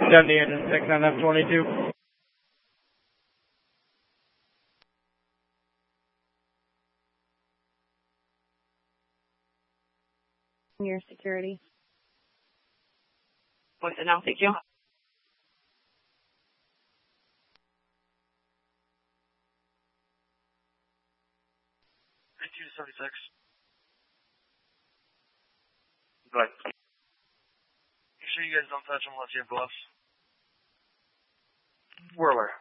Dundee engine 6 on F-22. Your security. What's it now? Thank you. 276. Go ahead. Make sure you guys don't touch them unless you have gloves. We're aware.